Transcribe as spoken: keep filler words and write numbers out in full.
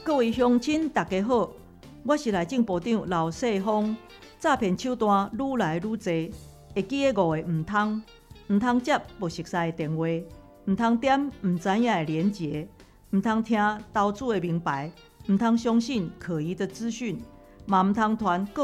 各位乡亲，大家好，我是内政部长刘世芳。诈骗手段愈来愈多，会记得五个唔通：唔通接不熟悉的电话，唔通点唔知影的连结，唔通听投资的名牌，唔通相信可疑的资讯，嘛唔通传个